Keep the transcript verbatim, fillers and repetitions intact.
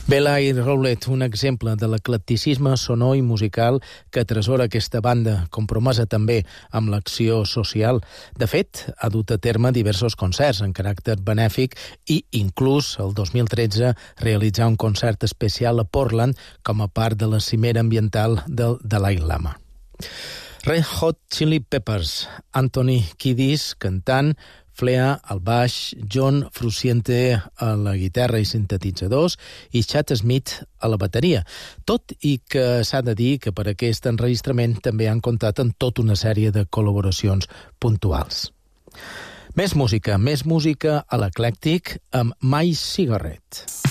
Bela i Rowlett, un exemple de l'eclecticisme sonor i musical que atresora aquesta banda, compromesa també amb l'acció social. De fet, ha dut a terme diversos concerts en caràcter benèfic i, inclús, el dos mil tretze, realitzar un concert especial a Portland com a part de la cimera ambiental del Dalai Lama. Red Hot Chili Peppers, Anthony Kiedis cantant, Flea al baix, John Frusciante a la guitarra i sintetitzadors i Chad Smith a la bateria. Tot i que s'ha de dir que per aquest enregistrament també han comptat amb tota una sèrie de col·laboracions puntuals. Més música, més música a l'eclèctic amb My Cigarette.